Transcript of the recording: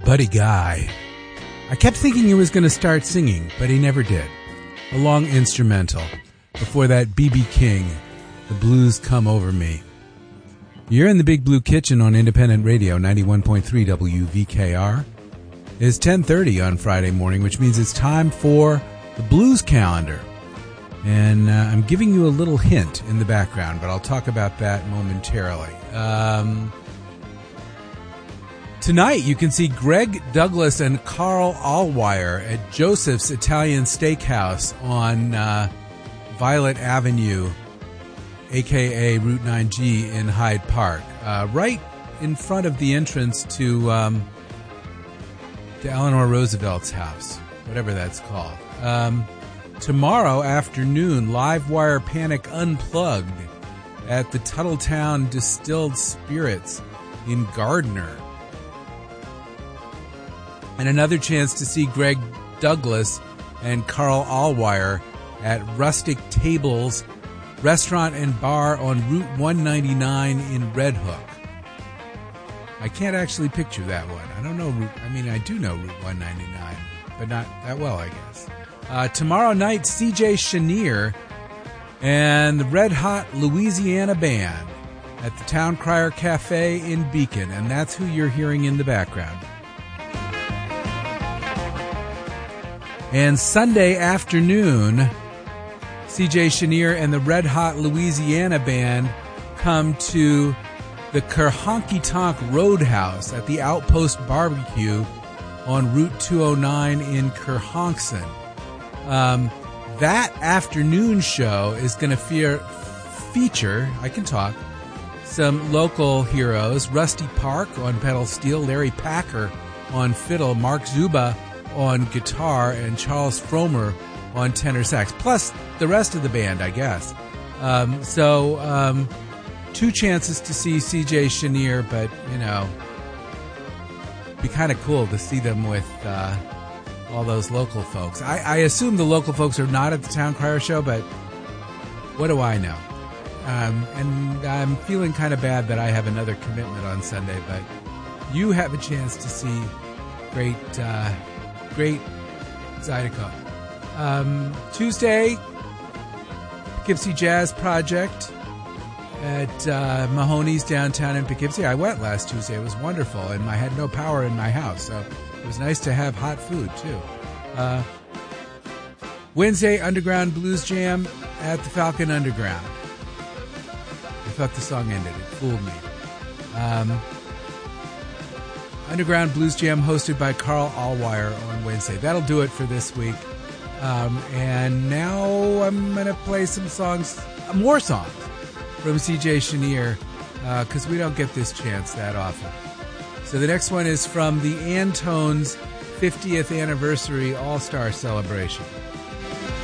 Buddy Guy. I kept thinking he was going to start singing, but he never did. A long instrumental. Before that, B.B. King, The Blues Come Over Me. You're in the Big Blue Kitchen on Independent Radio, 91.3 WVKR. It's 10:30 on Friday morning, which means it's time for the Blues Calendar. And I'm giving you a little hint in the background, but I'll talk about that momentarily. Tonight, you can see Greg Douglas and Carl Allwyer at Joseph's Italian Steakhouse on Violet Avenue, a.k.a. Route 9G in Hyde Park, right in front of the entrance to Eleanor Roosevelt's house, whatever that's called. Tomorrow afternoon, Livewire Panic Unplugged at the Tuttletown Distilled Spirits in Gardner. And another chance to see Greg Douglas and Carl Allwyer at Rustic Tables Restaurant and Bar on Route 199 in Red Hook. I can't actually picture that one. I don't know I do know Route 199, but not that well, I guess. Tomorrow night, CJ Chenier and the Red Hot Louisiana Band at the Town Crier Cafe in Beacon, and that's who you're hearing in the background. And Sunday afternoon, CJ Chenier and the Red Hot Louisiana Band come to the Kerhonky Tonk Roadhouse at the Outpost Barbecue on Route 209 in Kerhonkson. That afternoon show is going to feature, I can talk, some local heroes: Rusty Park on pedal steel, Larry Packer on fiddle, Mark Zuba on guitar, and Charles Fromer on tenor sax, plus the rest of the band, I guess. Two chances to see CJ Chenier, but, it'd be kind of cool to see them with all those local folks. I assume the local folks are not at the Town Crier show, but what do I know? And I'm feeling kind of bad that I have another commitment on Sunday, but you have a chance to see great Zydeco. Tuesday, Poughkeepsie Jazz Project at Mahoney's downtown in Poughkeepsie. I went last Tuesday. It was wonderful, and I had no power in my house, so it was nice to have hot food, too. Wednesday, Underground Blues Jam at the Falcon Underground. I thought the song ended. It fooled me. Underground Blues Jam hosted by Carl Allwyer on Wednesday. That'll do it for this week. And now I'm going to play some songs, more songs from CJ Chenier, because we don't get this chance that often. So the next one is from the Antones 50th Anniversary All-Star Celebration.